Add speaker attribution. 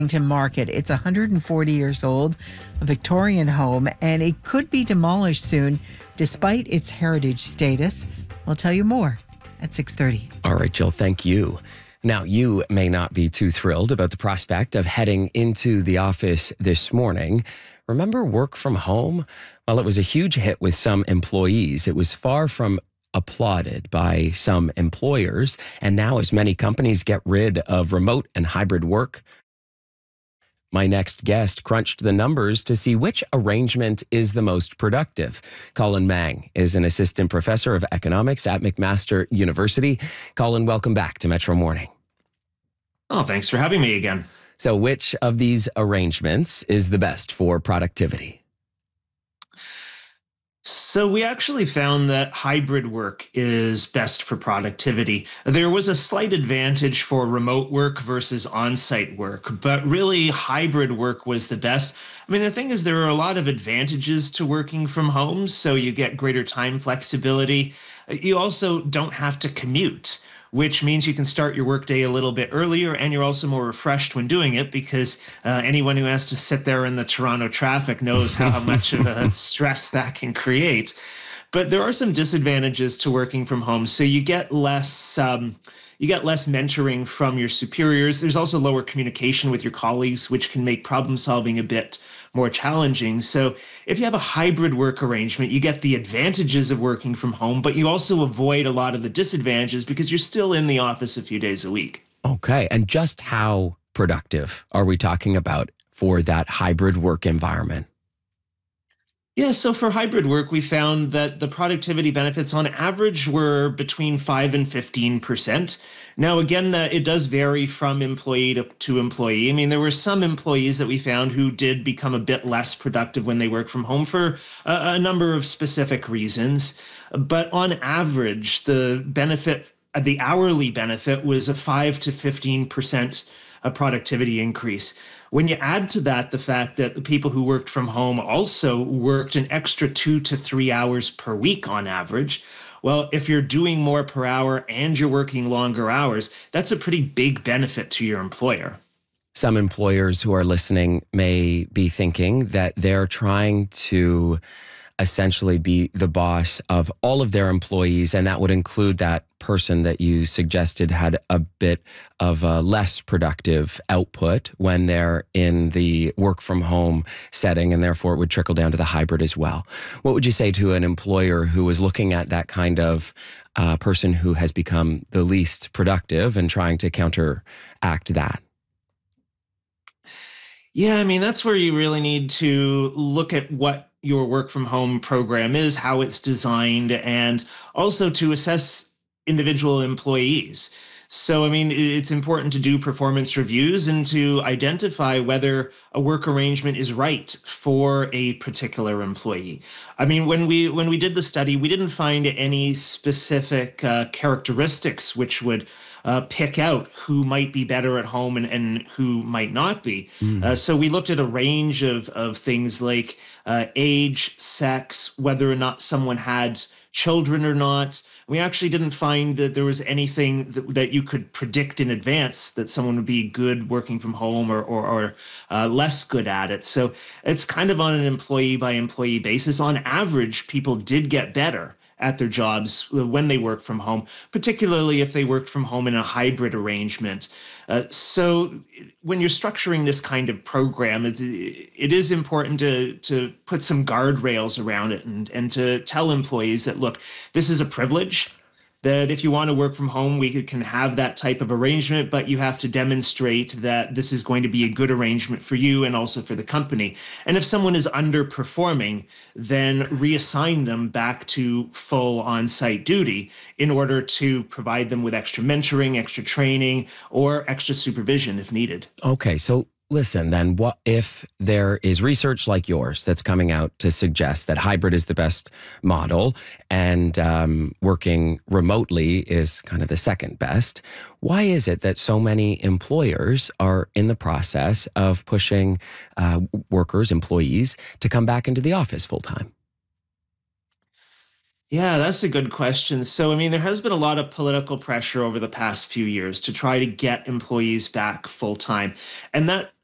Speaker 1: Market. It's 140 years old, a Victorian home, and it could be demolished soon despite its heritage status. I'll tell you more at 6:30.
Speaker 2: All right, Jill, thank you. Now, you may not be too thrilled about the prospect of heading into the office this morning. Remember work from home? Well, it was a huge hit with some employees. It was far from applauded by some employers. And now, as many companies get rid of remote and hybrid work, my next guest crunched the numbers to see which arrangement is the most productive. Colin Mang is an assistant professor of economics at McMaster University. Colin, welcome back to Metro Morning.
Speaker 3: Oh, thanks for having me again.
Speaker 2: So which of these arrangements is the best for productivity?
Speaker 3: So we actually found that hybrid work is best for productivity. There was a slight advantage for remote work versus on-site work, but really hybrid work was the best. I mean, the thing is, there are a lot of advantages to working from home, so you get greater time flexibility. You also don't have to commute, which means you can start your workday a little bit earlier, and you're also more refreshed when doing it because anyone who has to sit there in the Toronto traffic knows how much of a stress that can create. But there are some disadvantages to working from home. So you get less mentoring from your superiors. There's also lower communication with your colleagues, which can make problem solving a bit more challenging. So if you have a hybrid work arrangement, you get the advantages of working from home, but you also avoid a lot of the disadvantages because you're still in the office a few days a week.
Speaker 2: Okay. And just how productive are we talking about for that hybrid work environment?
Speaker 3: Yeah, so for hybrid work, we found that the productivity benefits on average were between 5 and 15%. Now, again, it does vary from employee to employee. I mean, there were some employees that we found who did become a bit less productive when they work from home for a number of specific reasons. But on average, the hourly benefit was a 5 to 15% productivity increase. When you add to that the fact that the people who worked from home also worked an extra 2 to 3 hours per week on average, well, if you're doing more per hour and you're working longer hours, that's a pretty big benefit to your employer.
Speaker 2: Some employers who are listening may be thinking that they're trying to essentially be the boss of all of their employees, and that would include that person that you suggested had a bit of a less productive output when they're in the work from home setting, and therefore it would trickle down to the hybrid as well. What would you say to an employer who is looking at that kind of person who has become the least productive and trying to counteract that?
Speaker 3: Yeah, I mean, that's where you really need to look at what your work from home program is, how it's designed, and also to assess individual employees. So, I mean, it's important to do performance reviews and to identify whether a work arrangement is right for a particular employee. I mean, when we did the study, we didn't find any specific characteristics which would pick out who might be better at home and who might not be. So we looked at a range of things like age, sex, whether or not someone had children or not. We actually didn't find that there was anything that you could predict in advance that someone would be good working from home or less good at it. So it's kind of on an employee by employee basis. On average, people did get better at their jobs when they work from home, particularly if they worked from home in a hybrid arrangement. So when you're structuring this kind of program, it is important to put some guardrails around it and to tell employees that, look, this is a privilege, that if you want to work from home, we can have that type of arrangement, but you have to demonstrate that this is going to be a good arrangement for you and also for the company. And if someone is underperforming, then reassign them back to full on-site duty in order to provide them with extra mentoring, extra training, or extra supervision if needed.
Speaker 2: Okay, so listen, then what if there is research like yours that's coming out to suggest that hybrid is the best model and working remotely is kind of the second best? Why is it that so many employers are in the process of pushing employees to come back into the office full time?
Speaker 3: Yeah, that's a good question. So, I mean, there has been a lot of political pressure over the past few years to try to get employees back full time. And that